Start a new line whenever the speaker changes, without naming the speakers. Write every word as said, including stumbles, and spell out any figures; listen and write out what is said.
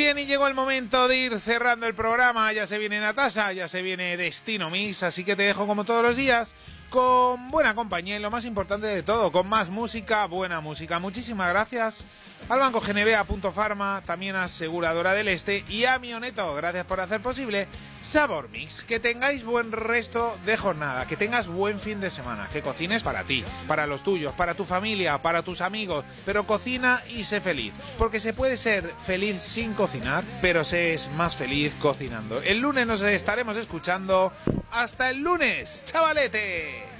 Bien, y llegó el momento de ir cerrando el programa. Ya se viene Natasha, ya se viene Destino Mix, así que te dejo como todos los días con buena compañía y lo más importante de todo, con más música, buena música. Muchísimas gracias al Banco G N B, a Punto Pharma, también a Aseguradora del Este y a Mioneto. Gracias por hacer posible Sabor Mix. Que tengáis buen resto de jornada, que tengas buen fin de semana, que cocines para ti, para los tuyos, para tu familia, para tus amigos, pero cocina y sé feliz, porque se puede ser feliz sin cocinar, pero se es más feliz cocinando. El lunes nos estaremos escuchando. Hasta el lunes, chavalete.